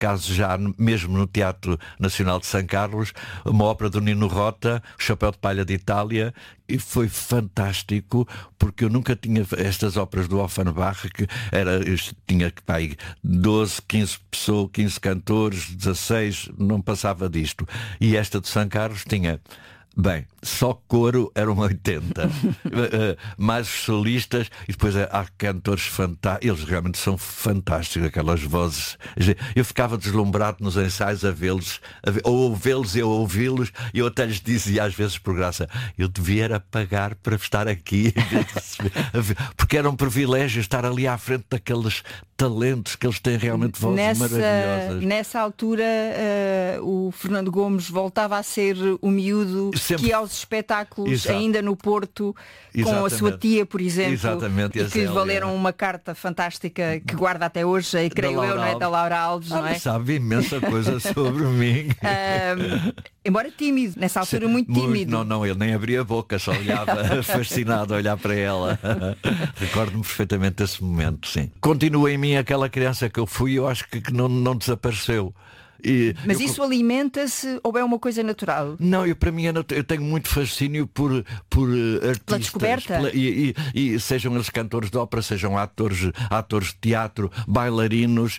caso já mesmo no Teatro Nacional de São Carlos, uma ópera do Nino Rota, O Chapéu de Palha de Itália, e foi fantástico, porque eu nunca tinha estas óperas do Offenbach, que tinha 12, 15 pessoas, 15 cantores, 16, não passava disto. E esta de São Carlos tinha... Bem, só coro eram 80, mais solistas, e depois há cantores fantásticos, eles realmente são fantásticos, aquelas vozes. Eu ficava deslumbrado nos ensaios a vê-los, ou vê-los eu ouvi-los, e eu até lhes dizia às vezes por graça, eu devia era pagar para estar aqui, porque era um privilégio estar ali à frente daqueles talentos que eles têm, realmente vozes maravilhosas. Nessa altura o Fernando Gomes voltava a ser o miúdo sempre, que ia aos espetáculos, exato, ainda no Porto, com a sua tia, por exemplo, exatamente, e que lhe valeram uma carta fantástica que guarda até hoje, e creio eu, não é? Da Laura Alves, não é? Sabe imensa coisa sobre mim. Embora tímido, nessa altura muito tímido. Não, ele nem abria a boca, só olhava fascinado a olhar para ela. Recordo-me perfeitamente desse momento, sim. Continua em mim aquela criança que eu fui, eu acho que não desapareceu. Mas isso alimenta-se ou é uma coisa natural? Não, para mim eu tenho muito fascínio por artistas. Pela descoberta? E sejam eles cantores de ópera, sejam atores de teatro, bailarinos.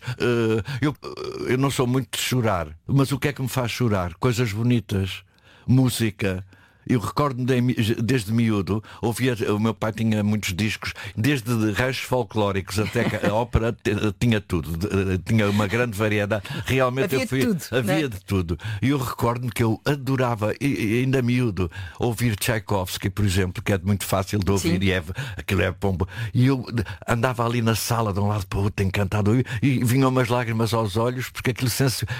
Eu não sou muito de chorar, mas o que é que me faz chorar? Coisas bonitas, música. Eu recordo-me desde miúdo, o meu pai tinha muitos discos, desde ranchos folclóricos até que a ópera tinha tudo, tinha uma grande variedade. Realmente havia de tudo. E eu recordo-me que eu adorava, e ainda miúdo, ouvir Tchaikovsky, por exemplo, que é muito fácil de ouvir. Sim. E aquilo é pombo. E eu andava ali na sala de um lado para o outro, encantado, e vinham umas lágrimas aos olhos, porque aquilo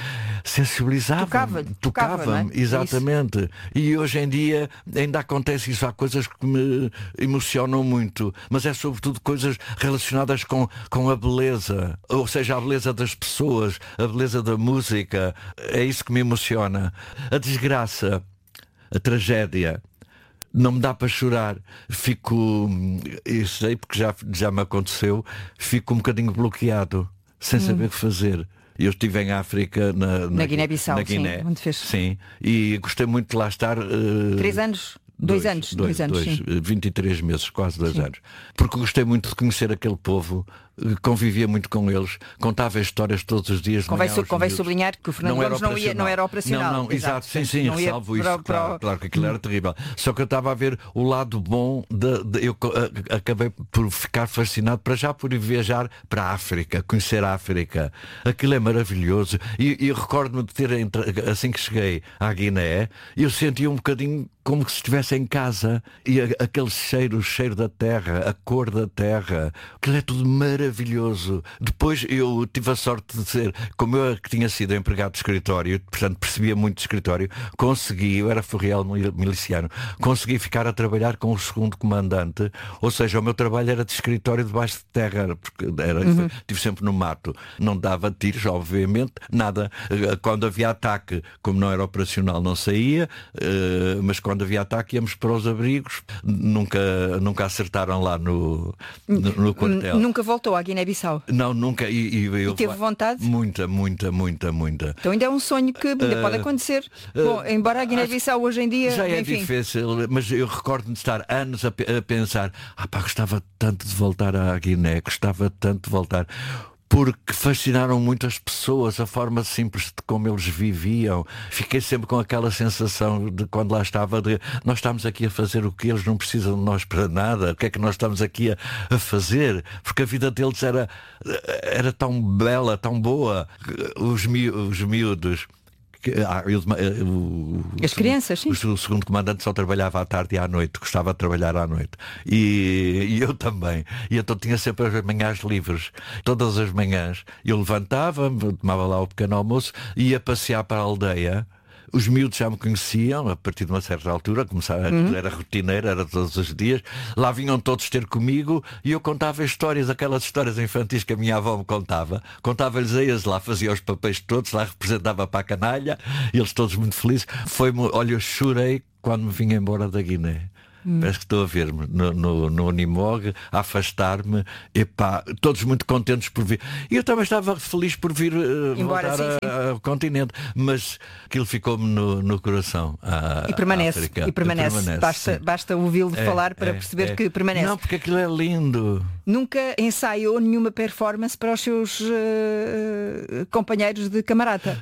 sensibilizava-me. Tocava-me, exatamente. Isso. E hoje em dia ainda acontece isso, há coisas que me emocionam muito, mas é sobretudo coisas relacionadas com a beleza, ou seja, a beleza das pessoas, a beleza da música, é isso que me emociona. A desgraça, a tragédia, não me dá para chorar, fico, eu sei porque já me aconteceu, fico um bocadinho bloqueado, sem saber o que fazer. Eu estive em África, na Guiné-Bissau, na Guiné, sim, onde fez. Sim, e gostei muito de lá estar. 3 anos? 2 anos, sim. 23 meses, quase 2 anos. Porque gostei muito de conhecer aquele povo, convivia muito com eles, contava histórias todos os dias. Convém sublinhar que o Fernando Gomes não era operacional. Não, exato, sim, salvo isso, claro que aquilo era terrível. Só que eu estava a ver o lado bom, eu acabei por ficar fascinado para já por viajar para a África, conhecer a África. Aquilo é maravilhoso. E eu recordo-me de ter, assim que cheguei à Guiné, eu sentia um bocadinho como se estivesse em casa, e aquele cheiro, o cheiro da terra, a cor da terra, aquilo é tudo maravilhoso. Depois eu tive a sorte de ser, como eu que tinha sido empregado de escritório, portanto percebia muito de escritório, eu era forreal miliciano, consegui ficar a trabalhar com o segundo comandante, ou seja, o meu trabalho era de escritório debaixo de terra, porque estive sempre no mato, não dava tiros, obviamente, nada. Quando havia ataque, como não era operacional, não saía, mas quando havia ataque íamos para os abrigos, nunca acertaram lá no quartel. Nunca voltou à Guiné-Bissau? Não, nunca. E teve vontade? Muita. Então ainda é um sonho que ainda pode acontecer. Bom, embora a Guiné-Bissau hoje em dia... Já é difícil, mas eu recordo-me de estar anos a pensar, gostava tanto de voltar à Guiné, gostava tanto de voltar... Porque fascinaram muito as pessoas, a forma simples de como eles viviam. Fiquei sempre com aquela sensação de quando lá estava, de nós estamos aqui a fazer o que eles não precisam de nós para nada. O que é que nós estamos aqui a fazer? Porque a vida deles era tão bela, tão boa. Os miúdos. As crianças, sim. O segundo comandante só trabalhava à tarde e à noite, gostava de trabalhar à noite. E eu também. E então tinha sempre as manhãs livres. Todas as manhãs eu levantava-me, tomava lá o pequeno almoço, ia passear para a aldeia. Os miúdos já me conheciam, a partir de uma certa altura, era rotineiro, era todos os dias. Lá vinham todos ter comigo e eu contava histórias, aquelas histórias infantis que a minha avó me contava. Contava-lhes a eles, lá fazia os papéis todos, lá representava para a canalha, e eles todos muito felizes. Olha, eu chorei quando me vim embora da Guiné. Parece que estou a ver-me no Unimog, a afastar-me, todos muito contentes por vir. E eu também estava feliz por vir voltar ao continente, mas aquilo ficou-me no coração. E permanece. Basta ouvi-lo falar para perceber que permanece. Não, porque aquilo é lindo. Nunca ensaiou nenhuma performance para os seus companheiros de camarada?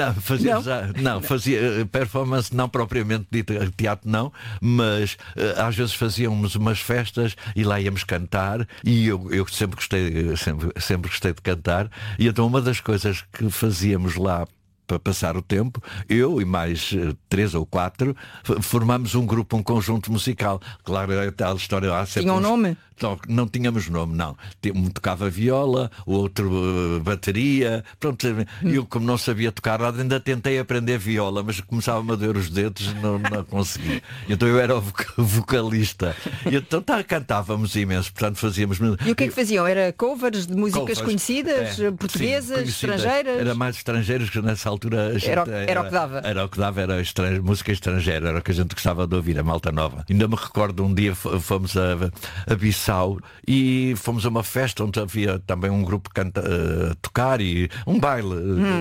Fazia performance não propriamente dita, teatro não, mas às vezes fazíamos umas festas e lá íamos cantar, e eu sempre gostei de cantar, e então uma das coisas que fazíamos lá para passar o tempo, eu e mais 3 ou 4 formamos um grupo, um conjunto musical. Claro, é tal história. Tinha um nome? Não tínhamos nome, não. Um tocava viola, o outro bateria. Pronto, eu como não sabia tocar nada, ainda tentei aprender viola, mas começava a doer os dedos e não consegui. Então eu era o vocalista. E então cantávamos imenso, portanto fazíamos. E o que é que faziam? Era covers de músicas conhecidas, portuguesas, estrangeiras? Era mais estrangeiras, que nessa altura era o que dava. Era o que dava, música estrangeira, era o que a gente gostava de ouvir, a malta nova. Ainda me recordo, um dia fomos a Bissau e fomos a uma festa onde havia também um grupo tocar e um baile.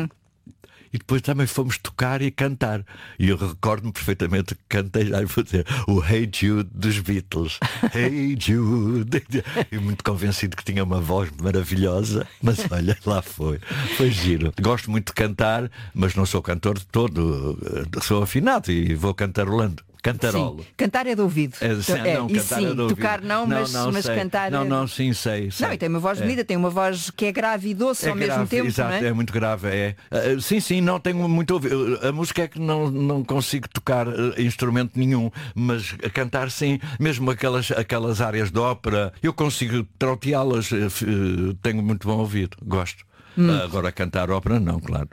E depois também fomos tocar e cantar. E eu recordo-me perfeitamente que cantei, já vou dizer, o Hey Jude dos Beatles. Hey Jude. E muito convencido que tinha uma voz maravilhosa. Mas olha, lá foi. Foi giro. Gosto muito de cantar, mas não sou cantor de todo. Sou afinado e vou cantarolando. Cantarolo. Sim. Cantar é de ouvido. Cantar é de ouvido. Tocar não, mas cantar. Sim, sei. Não, e tem uma voz bonita, tem uma voz que é grave e doce ao mesmo tempo. Exato, é muito grave. Sim, não tenho muito ouvido. A música é que não consigo tocar instrumento nenhum, mas a cantar sim, mesmo aquelas áreas de ópera, eu consigo trauteá-las, tenho muito bom ouvido, gosto. Agora cantar ópera não, claro.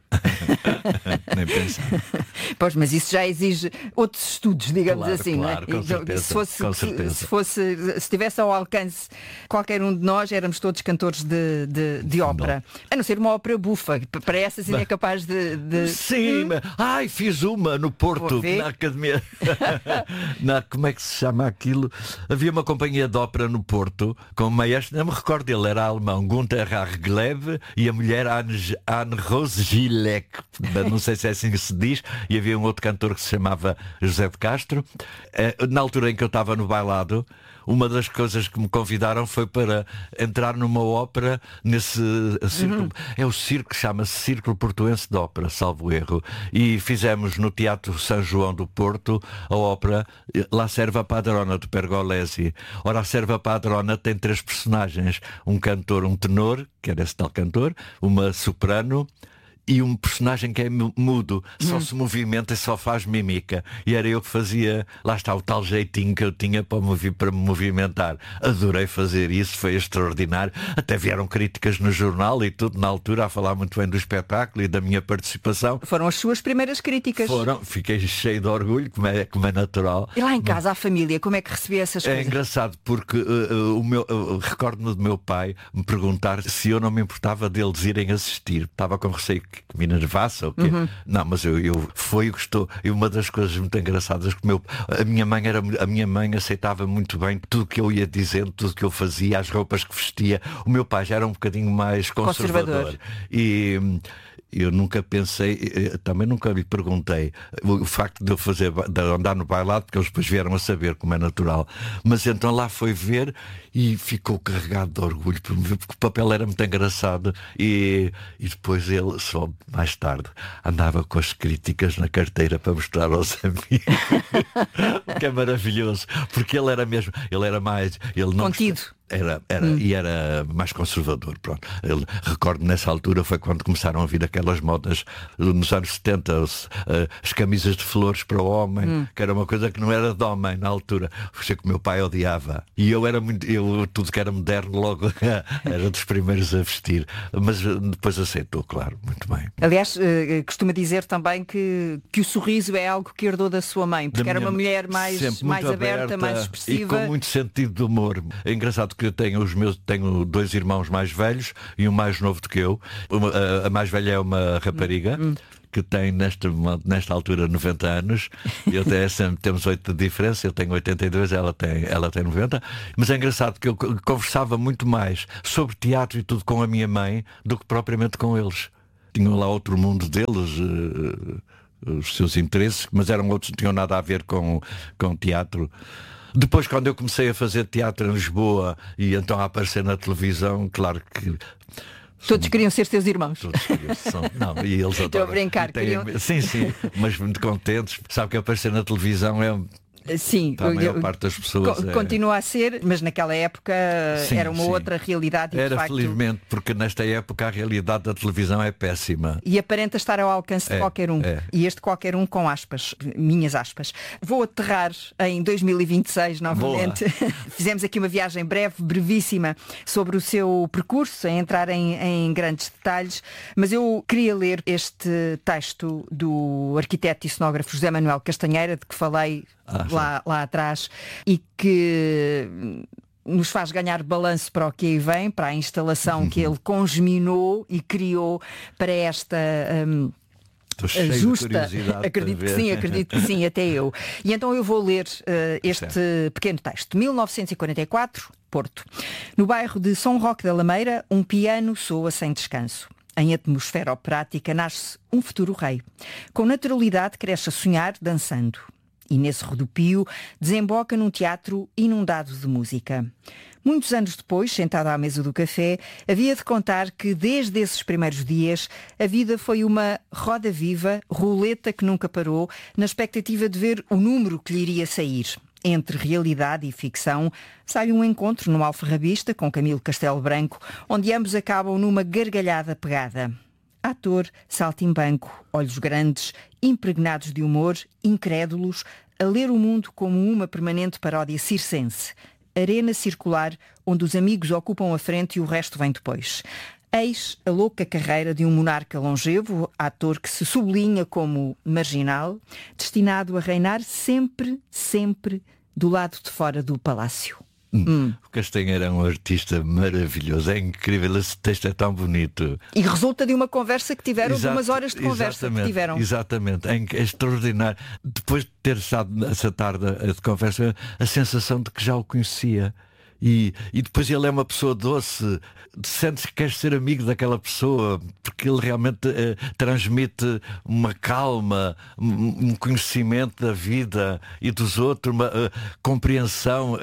Nem pensar. Pois, mas isso já exige outros estudos, digamos assim, claro, não é? Se tivesse ao alcance qualquer um de nós, éramos todos cantores de ópera. Não. A não ser uma ópera bufa, para essa sim é capaz de... Sim, fiz uma no Porto, na Academia. Como é que se chama aquilo? Havia uma companhia de ópera no Porto, com o maestro, não me recordo dele, era alemão, Gunther Hargleb, e a mulher Anne Rose Gilek, não sei se é assim que se diz, e havia um outro cantor que se chamava José de Castro. Na altura em que eu estava no bailado, uma das coisas que me convidaram foi para entrar numa ópera nesse círculo. É o circo, chama-se Círculo Portuense de Ópera, salvo erro. E fizemos no Teatro São João do Porto a ópera La Serva Padrona, de Pergolesi. Ora, a Serva Padrona tem 3 personagens. Um cantor, um tenor, que era esse tal cantor, uma soprano e um personagem que é mudo, só se movimenta e só faz mímica. E era eu que fazia, lá está o tal jeitinho que eu tinha para me movimentar. Adorei fazer isso, foi extraordinário. Até vieram críticas no jornal e tudo, na altura, a falar muito bem do espetáculo e da minha participação. Foram as suas primeiras críticas. Fiquei cheio de orgulho, como é natural. E lá em casa, a família, como é que recebia essas coisas? É engraçado, porque recordo-me do meu pai me perguntar se eu não me importava deles irem assistir. Estava com receio que me enervasse ou quê? Não, mas eu foi o que estou. E uma das coisas muito engraçadas que a minha mãe aceitava muito bem tudo que eu ia dizendo, tudo que eu fazia, as roupas que vestia. O meu pai já era um bocadinho mais conservador. E eu nunca pensei, também nunca lhe perguntei o facto de eu andar no bailado, porque eles depois vieram a saber, como é natural. Mas então lá foi ver e ficou carregado de orgulho por me ver, porque o papel era muito engraçado. E depois ele, só mais tarde, andava com as críticas na carteira para mostrar aos amigos. Que é maravilhoso, porque ele era mais contido. E era mais conservador, pronto. Recordo nessa altura foi quando começaram a vir aquelas modas nos anos 70, as camisas de flores para o homem, que era uma coisa que não era de homem na altura. Foi que o meu pai odiava. E tudo que era moderno logo era dos primeiros a vestir. Mas depois aceitou, claro, muito bem. Aliás, costuma dizer também que o sorriso é algo que herdou da sua mãe, porque era uma mulher mais aberta, mais expressiva. E com muito sentido de humor. É engraçado que eu tenho 2 irmãos mais velhos e um mais novo do que eu. A mais velha é uma rapariga que tem nesta altura 90 anos. Eu sempre temos 8 de diferença, eu tenho 82, ela tem 90. Mas é engraçado que eu conversava muito mais sobre teatro e tudo com a minha mãe do que propriamente com eles. Tinham lá outro mundo deles, os seus interesses, mas eram outros, não tinham nada a ver com teatro. Depois, quando eu comecei a fazer teatro em Lisboa e então a aparecer na televisão, claro que todos queriam ser teus irmãos. Todos queriam. Não, e eles adoram. Estou a brincar. Sim, mas muito contentes. Sabe que aparecer na televisão é... Sim, a maior parte das pessoas continua a ser, mas naquela época era uma outra realidade. E era, de facto, felizmente, porque nesta época a realidade da televisão é péssima. E aparenta estar ao alcance de qualquer um. E este qualquer um com aspas, minhas aspas. Vou aterrar em 2026 novamente. Fizemos aqui uma viagem brevíssima sobre o seu percurso, sem entrar em grandes detalhes, mas eu queria ler este texto do arquiteto e cenógrafo José Manuel Castanheira, de que falei lá atrás, e que nos faz ganhar balanço para o que aí vem, para a instalação que ele congeminou e criou para esta... justa, acredito que sim, até eu. E então eu vou ler este pequeno texto. 1944, Porto. No bairro de São Roque da Lameira, um piano soa sem descanso. Em atmosfera operática nasce um futuro rei. Com naturalidade cresce a sonhar, dançando. E nesse rodopio desemboca num teatro inundado de música. Muitos anos depois, sentado à mesa do café, havia de contar que desde esses primeiros dias a vida foi uma roda viva, roleta que nunca parou, na expectativa de ver o número que lhe iria sair. Entre realidade e ficção, sai um encontro no Alfarrabista com Camilo Castelo Branco, onde ambos acabam numa gargalhada pegada. Ator, saltimbanco, olhos grandes, impregnados de humor, incrédulos, a ler o mundo como uma permanente paródia circense. Arena circular, onde os amigos ocupam a frente e o resto vem depois. Eis a louca carreira de um monarca longevo, ator que se sublinha como marginal, destinado a reinar sempre, sempre do lado de fora do palácio. O Castanheira é um artista maravilhoso, é incrível, esse texto é tão bonito. E resulta de uma conversa que tiveram, de umas horas de conversa que tiveram. Exatamente, é extraordinário. Depois de ter estado essa tarde de conversa, a sensação de que já o conhecia. E depois ele é uma pessoa doce, sentes que queres ser amigo daquela pessoa, porque ele realmente transmite uma calma, um conhecimento da vida e dos outros, uma compreensão.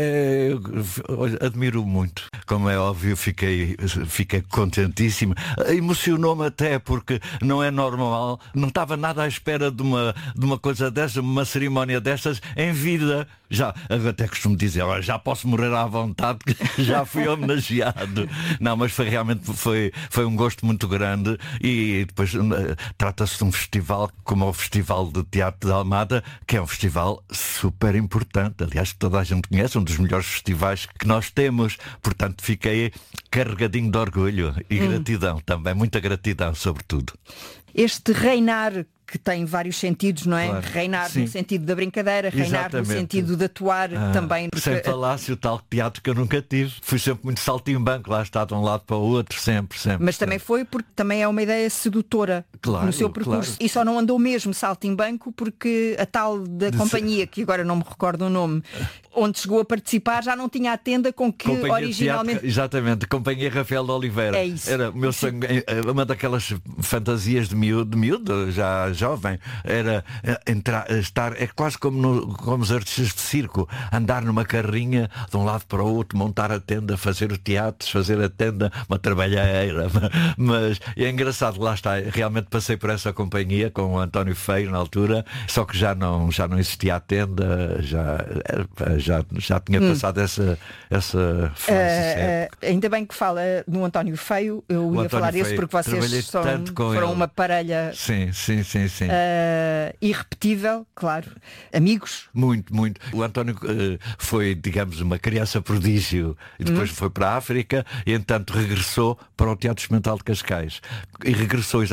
Admiro muito. Como é óbvio, fiquei contentíssimo. Emocionou-me até, porque não é normal, não estava nada à espera de uma coisa dessa, uma cerimónia destas em vida. Já, até costumo dizer, já posso morrer à vontade, que já fui homenageado. Não, mas realmente foi um gosto muito grande. E depois trata-se de um festival como o Festival de Teatro de Almada, que é um festival super importante, aliás, que toda a gente conhece, um dos melhores festivais que nós temos. Portanto, fiquei carregadinho de orgulho e gratidão também, muita gratidão sobretudo. Este reinar, que tem vários sentidos, não é? Claro. Reinar no sentido da brincadeira, reinar no sentido de atuar também. Porque... Sem palácio, tal teatro que eu nunca tive. Fui sempre muito saltimbanco, lá está de um lado para o outro, sempre. Mas também foi porque também é uma ideia sedutora no seu percurso. E só não andou mesmo saltimbanco porque a tal da companhia, que agora não me recordo o nome, onde chegou a participar, já não tinha a tenda com que companhia originalmente... Teatro, exatamente, Companhia Rafael de Oliveira. É isso. Era o meu sonho, uma daquelas fantasias de miúdo, já jovem, era estar, é quase como os artistas de circo, andar numa carrinha de um lado para o outro, montar a tenda, fazer o teatro, fazer a tenda, uma trabalheira. Mas é engraçado, lá está, realmente passei por essa companhia com o António Feio na altura, só que já não existia a tenda, já tinha passado essa fase. Ainda bem que fala no António Feio, eu ia falar isso porque vocês foram uma parelha. Sim. Irrepetível, claro. Amigos. Muito. O António foi, digamos, uma criança prodígio e depois foi para a África e, entanto, regressou para o Teatro Experimental de Cascais. E regressou exatamente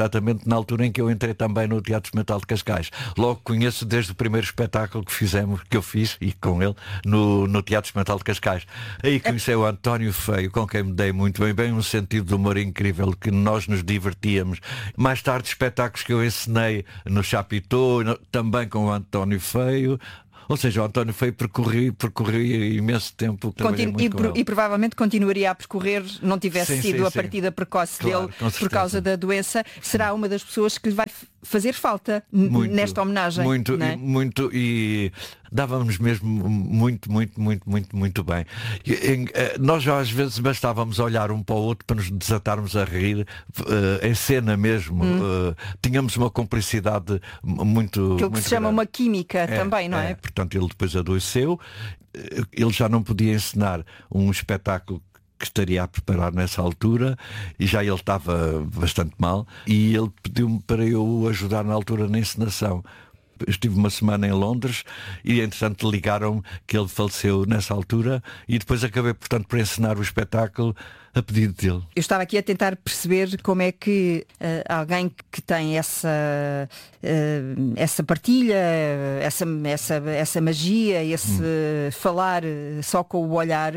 na altura em que eu entrei também no Teatro Experimental de Cascais. Logo conheço desde o primeiro espetáculo que eu fiz, e com ele, no Teatro Experimental de Cascais. Aí conheci o António Feio, com quem me dei muito bem um sentido de humor incrível, que nós nos divertíamos. Mais tarde, espetáculos que eu ensinei no Chapitão, também com o António Feio. Ou seja, o António Feio percorri imenso tempo. E provavelmente continuaria a percorrer, não tivesse sido a partida precoce dele por causa da doença. Será uma das pessoas que lhe vai fazer falta nesta homenagem. Muito, e dávamos mesmo muito bem. Nós às vezes bastávamos olhar um para o outro para nos desatarmos a rir, em cena mesmo. Tínhamos uma cumplicidade muito... Aquilo que se chama uma química também, não é? Portanto, ele depois adoeceu. Ele já não podia encenar um espetáculo que estaria a preparar nessa altura, e já ele estava bastante mal, e ele pediu-me para eu o ajudar na altura na encenação. Eu estive uma semana em Londres e entretanto ligaram-me que ele faleceu nessa altura, e depois acabei, portanto, por encenar o espetáculo a pedido dele. Eu estava aqui a tentar perceber como é que alguém que tem essa partilha, essa magia, esse falar só com o olhar,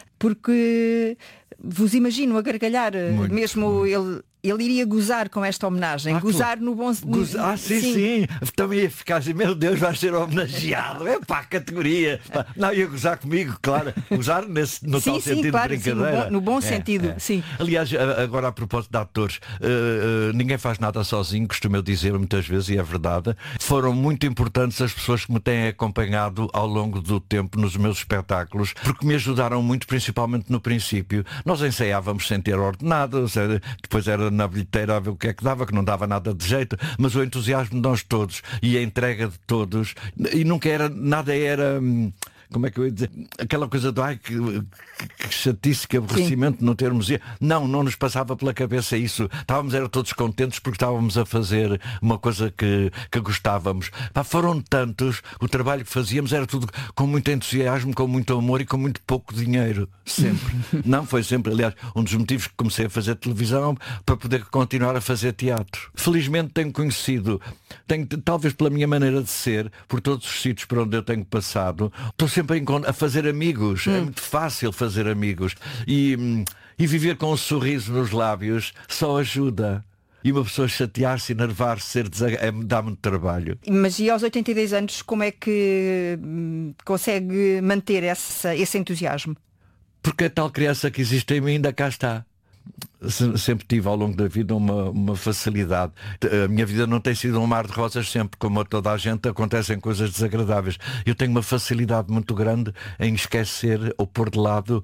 porque vos imagino a gargalhar, mesmo ele iria gozar com esta homenagem, gozar no bom sentido. Sim. Também ia ficar assim, meu Deus, vai ser homenageado. É pá, categoria. Não, ia gozar comigo, claro. Gozar no tal sentido, claro, de brincadeira. No bom sentido, sim. Aliás, agora a propósito de atores, ninguém faz nada sozinho, costumo eu dizer muitas vezes, e é verdade. Foram muito importantes as pessoas que me têm acompanhado ao longo do tempo nos meus espetáculos, porque me ajudaram muito, principalmente no princípio. Nós ensaiávamos sem ter ordenado, depois era na bilheteira a ver o que é que dava, que não dava nada de jeito, mas o entusiasmo de nós todos e a entrega de todos, e nunca era, nada era... Como é que eu ia dizer? Aquela coisa do que chatice, que aborrecimento, não termos... Não nos passava pela cabeça isso. Era todos contentes porque estávamos a fazer uma coisa que gostávamos. Foram tantos, o trabalho que fazíamos era tudo com muito entusiasmo, com muito amor e com muito pouco dinheiro. Sempre. Não foi sempre, aliás, um dos motivos que comecei a fazer televisão para poder continuar a fazer teatro. Felizmente tenho conhecido, talvez pela minha maneira de ser, por todos os sítios por onde eu tenho passado, estou sempre a fazer amigos. É muito fácil fazer amigos, e viver com um sorriso nos lábios só ajuda. E uma pessoa chatear-se, enervar-se, dá muito trabalho. Mas e aos 82 anos, como é que consegue manter esse entusiasmo? Porque a tal criança que existe em mim ainda cá está. Sempre tive ao longo da vida uma facilidade. A minha vida não tem sido um mar de rosas sempre, como a toda a gente, acontecem coisas desagradáveis. Eu tenho uma facilidade muito grande em esquecer ou pôr de lado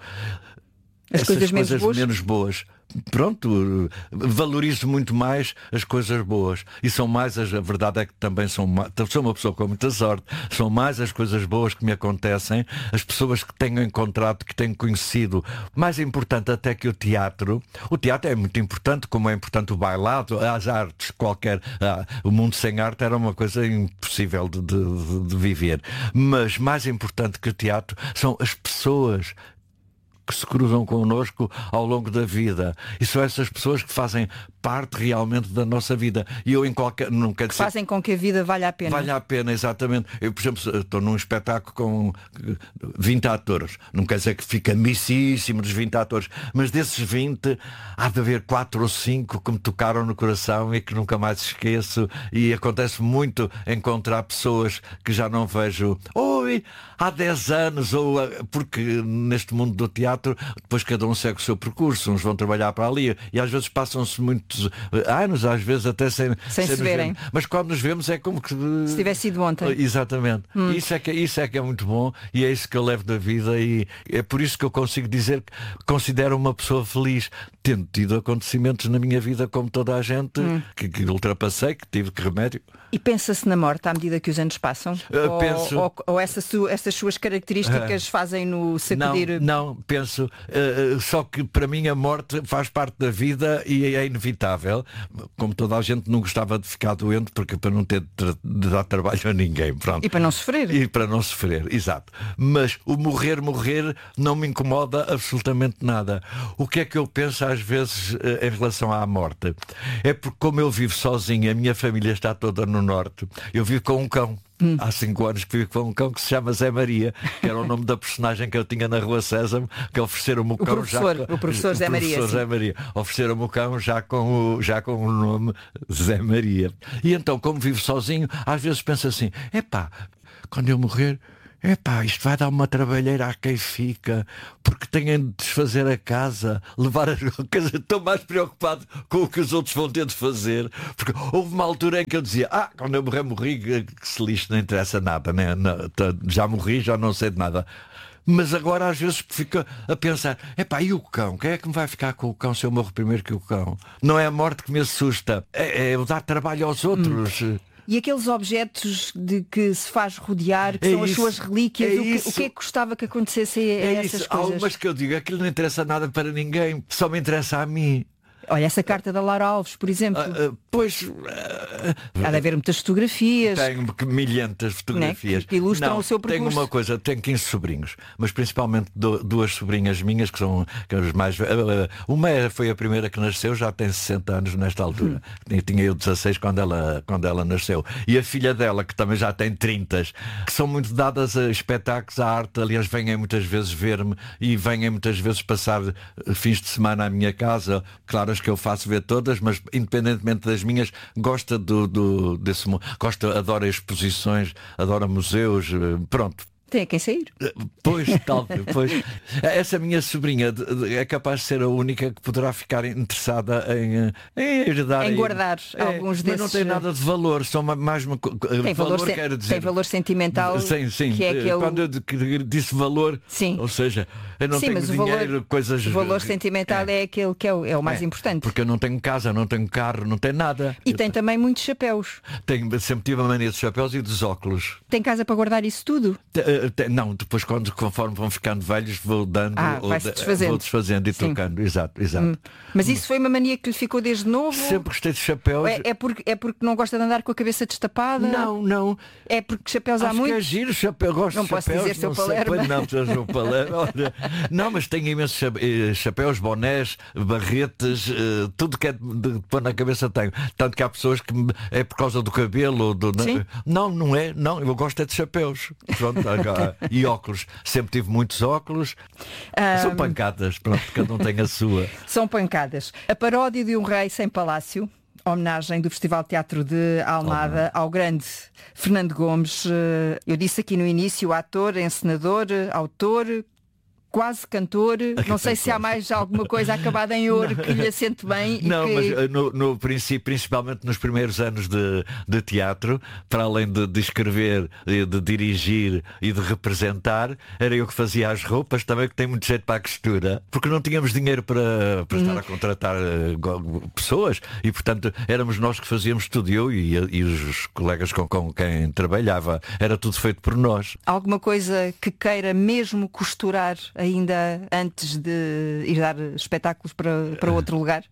as coisas menos boas. Pronto, valorizo muito mais as coisas boas, e são mais a verdade é que também sou uma pessoa com muita sorte, são mais as coisas boas que me acontecem, as pessoas que tenho encontrado, que tenho conhecido. Mais importante até que o teatro é muito importante, como é importante o bailado, as artes, o mundo sem arte era uma coisa impossível de viver, mas mais importante que o teatro são as pessoas que se cruzam connosco ao longo da vida, e são essas pessoas que fazem parte realmente da nossa vida, e eu fazem com que a vida valha a pena. Valha a pena, exatamente. Eu, por exemplo, estou num espetáculo com 20 atores, não quer dizer que fica amicíssimo dos 20 atores, mas desses 20 há de haver 4 ou 5 que me tocaram no coração e que nunca mais esqueço, e acontece muito encontrar pessoas que já não vejo há 10 anos, porque neste mundo do teatro depois cada um segue o seu percurso, uns vão trabalhar para ali, e às vezes passam-se muitos anos, às vezes até sem se verem. Mas quando nos vemos é como que se tivesse sido ontem. Exatamente. Isso é que é muito bom, e é isso que eu levo da vida, e é por isso que eu consigo dizer que considero uma pessoa feliz, tendo tido acontecimentos na minha vida como toda a gente, que ultrapassei, que tive que remédio. E pensa-se na morte à medida que os anos passam? Penso. Ou essa essas suas características fazem-no sacudir? Não, penso, só que para mim a morte faz parte da vida e é inevitável. Como toda a gente não gostava de ficar doente, porque para não ter de dar trabalho a ninguém. Pronto. E para não sofrer. E para não sofrer, exato. Mas o morrer não me incomoda absolutamente nada. O que é que eu penso às vezes em relação à morte? É porque como eu vivo sozinho, a minha família está toda no norte, eu vivo com um cão. Há 5 anos que vivo com um cão que se chama Zé Maria, que era o nome da personagem que eu tinha na Rua Sésamo, que ofereceram-me o cão o professor Zé Maria. Zé Maria. Ofereceram-me o cão já com o nome Zé Maria. E então, como vivo sozinho, às vezes penso assim, quando eu morrer, isto vai dar uma trabalheira a quem fica, porque tenho de desfazer a casa, levar as coisas. Estou mais preocupado com o que os outros vão ter de fazer, porque houve uma altura em que eu dizia, quando eu morri, que se lixe, não interessa nada, né? Já morri, já não sei de nada. Mas agora às vezes fico a pensar, e o cão? Quem é que me vai ficar com o cão se eu morro primeiro que o cão? Não é a morte que me assusta, é o dar trabalho aos outros. E aqueles objetos de que se faz rodear, que são as suas relíquias, o que é que gostava que acontecesse a essas coisas? Há algumas que eu digo, aquilo não interessa nada para ninguém, só me interessa a mim. Olha, essa carta da Lara Alves, por exemplo. Há de haver muitas fotografias. Tenho milhentas fotografias. Que ilustram o seu percurso. Tenho uma coisa, tenho 15 sobrinhos, mas principalmente 2 sobrinhas minhas, que são as mais... Uma foi a primeira que nasceu, já tem 60 anos nesta altura. Tinha eu 16 quando ela nasceu. E a filha dela, que também já tem 30, que são muito dadas a espetáculos, à arte. Aliás, vêm muitas vezes ver-me e vêm muitas vezes passar fins de semana à minha casa. Claro, as que eu faço ver todas, mas independentemente das minhas, gosta desse mundo, adora exposições, adora museus, pronto. Tem a quem sair. Pois. Essa minha sobrinha é capaz de ser a única que poderá ficar interessada em herdar. Em guardar alguns desses. Mas não tem nada de valor, são mais uma tem valor, quero dizer. Tem valor sentimental. Sim. Que é aquele... Quando eu disse valor, sim. Ou seja, eu não tenho dinheiro, coisas. O valor sentimental é aquele que é o mais importante. Porque eu não tenho casa, não tenho carro, não tenho nada. E tem também muitos chapéus. Sempre tive a mania dos chapéus e dos óculos. Tem casa para guardar isso tudo? Não, depois conforme vão ficando velhos vou dando, vou desfazendo e trocando. Exato. Mas isso foi uma mania que lhe ficou desde novo? Sempre gostei de chapéus. É porque não gosta de andar com a cabeça destapada? Não. É porque chapéus há muito. É giro, chapéu, gosto não de chapéus. Não posso dizer seu Palermo. Não, Palermo. Não, mas tenho imensos chapéus, bonés, barretes, tudo que é de pôr na cabeça tenho. Tanto que há pessoas que é por causa do cabelo. Não é. Não, eu gosto é de chapéus. Pronto, e óculos. Sempre tive muitos óculos. São pancadas, pronto, cada um tem a sua. São pancadas. A paródia de Um Rei Sem Palácio, homenagem do Festival de Teatro de Almada ao grande Fernando Gomes. Eu disse aqui no início, ator, encenador, autor, quase cantor. Não sei se há mais alguma coisa acabada em ouro que lhe assente bem. Mas no princípio, principalmente nos primeiros anos de teatro, para além de escrever, de dirigir e de representar, era eu que fazia as roupas, também que tem muito jeito para a costura, porque não tínhamos dinheiro para estar a contratar pessoas e, portanto, éramos nós que fazíamos tudo, eu e os colegas com quem trabalhava. Era tudo feito por nós. Alguma coisa que queira mesmo costurar ainda antes de ir dar espetáculos para outro lugar?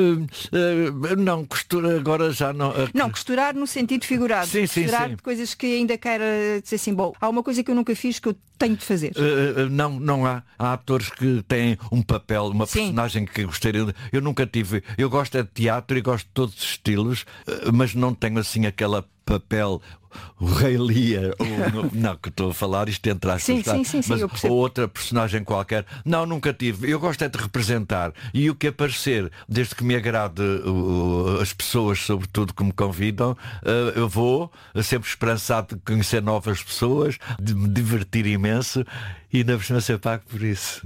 Não, costura agora já não. Não, costurar no sentido figurado. Sim. De coisas que ainda queira dizer assim, bom, há uma coisa que eu nunca fiz que eu tenho de fazer. Não há. Há atores que têm um papel, uma personagem que gostaria de... Eu nunca tive. Eu gosto de teatro e gosto de todos os estilos, mas não tenho assim aquela papel, o Rei Lear, não, que estou a falar isto entre aspas, mas ou outra personagem qualquer. Não, nunca tive. Eu gosto é de representar e o que aparecer, desde que me agrade as pessoas, sobretudo, que me convidam, eu vou sempre esperançado de conhecer novas pessoas, de me divertir imenso e ainda por cima ser pago por isso.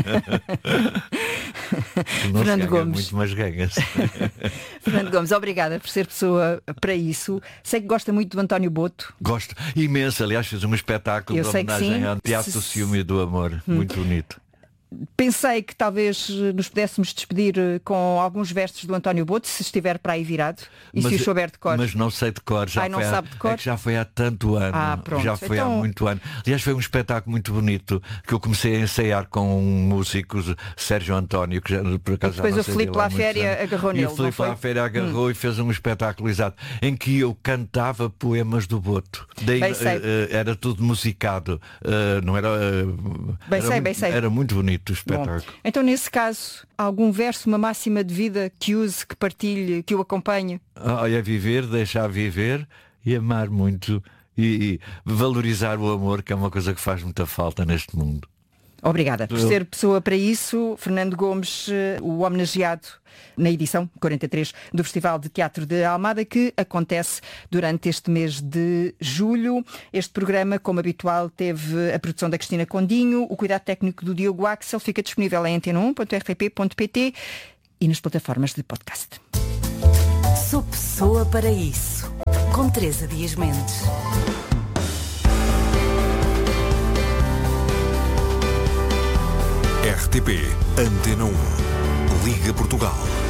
Não Fernando se ganha Gomes. muito, mas ganha-se. Fernando Gomes, obrigada por ser pessoa para isso. Sei que gosta muito do António Boto. Gosto imenso, aliás, fiz um espetáculo de homenagem ao Teatro do Ciúme e do Amor, muito bonito. Pensei que talvez nos pudéssemos despedir com alguns versos do António Boto, se estiver para aí virado e se o souber de cor. Mas não sei de cor, não sabe de cor? É que já foi há tanto ano. Pronto. Já foi há muito ano. Aliás, foi um espetáculo muito bonito que eu comecei a ensaiar com um músico, Sérgio António, que já, por acaso, depois o Filipe Laféria agarrou nele. E o Filipe Laféria agarrou e fez um espetáculo exato em que eu cantava poemas do Boto. Daí, era tudo musicado. Não era. Bem sei. Era muito bonito o espetáculo. Bom, então, nesse caso, algum verso, uma máxima de vida que use, que partilhe, que o acompanhe? É viver, deixar viver e amar muito e valorizar o amor, que é uma coisa que faz muita falta neste mundo. Obrigada por ser pessoa para isso. Fernando Gomes, o homenageado na edição 43 do Festival de Teatro de Almada, que acontece durante este mês de julho. Este programa, como habitual, teve a produção da Cristina Condinho, o cuidado técnico do Diogo Axel. Fica disponível em antena1.rtp.pt e nas plataformas de podcast. Sou pessoa para isso, com Teresa Dias Mendes. RTP Antena 1, Liga Portugal.